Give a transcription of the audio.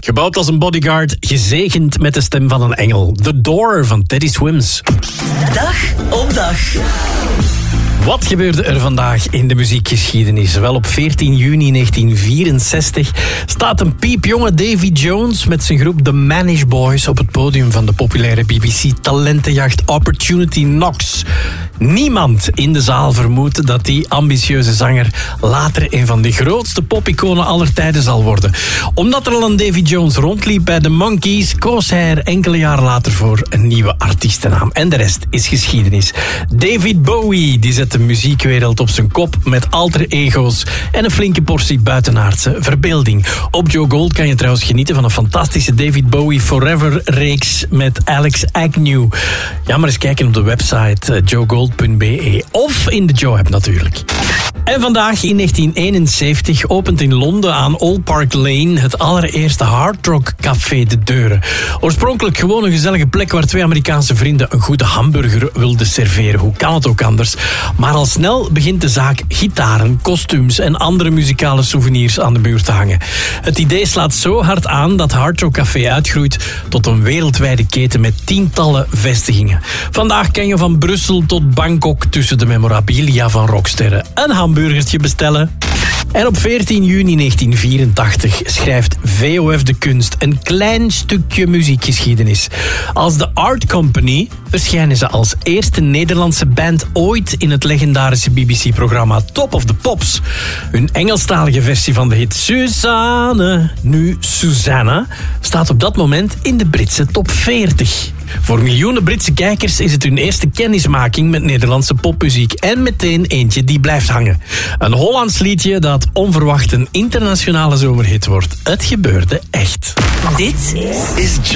Gebouwd als een bodyguard, gezegend met de stem van een engel. The Door van Teddy Swims. Dag op dag. Wat gebeurde er vandaag in de muziekgeschiedenis? Wel, op 14 juni 1964 staat een piepjonge Davy Jones met zijn groep The Manish Boys op het podium van de populaire BBC-talentenjacht Opportunity Knocks. Niemand in de zaal vermoedt dat die ambitieuze zanger later een van de grootste popiconen aller tijden zal worden. Omdat er al een Davy Jones rondliep bij de Monkees, koos hij er enkele jaren later voor een nieuwe artiestennaam. En de rest is geschiedenis. David Bowie, die zet de muziekwereld op zijn kop met alter ego's en een flinke portie buitenaardse verbeelding. Op Joe Gold kan je trouwens genieten van een fantastische David Bowie Forever-reeks met Alex Agnew. Ja, maar eens kijken op de website joegold.be of in de Joe-app natuurlijk. En vandaag in 1971 opent in Londen aan Old Park Lane het allereerste Hard Rock Café de deuren. Oorspronkelijk gewoon een gezellige plek waar twee Amerikaanse vrienden een goede hamburger wilden serveren. Hoe kan het ook anders? Maar al snel begint de zaak gitaren, kostuums en andere muzikale souvenirs aan de muur te hangen. Het idee slaat zo hard aan dat Hard Rock Café uitgroeit tot een wereldwijde keten met tientallen vestigingen. Vandaag kan je van Brussel tot Bangkok tussen de memorabilia van rocksterren een hamburgertje bestellen. En op 14 juni 1984 schrijft VOF de Kunst een klein stukje muziekgeschiedenis. Als The Art Company verschijnen ze als eerste Nederlandse band ooit in het legendarische BBC-programma Top of the Pops. Hun Engelstalige versie van de hit Suzanne, nu Susanna, staat op dat moment in de Britse top 40. Voor miljoenen Britse kijkers is het hun eerste kennismaking met Nederlandse popmuziek en meteen eentje die blijft hangen. Een Hollands liedje dat onverwacht een internationale zomerhit wordt. Het gebeurde echt. Dit is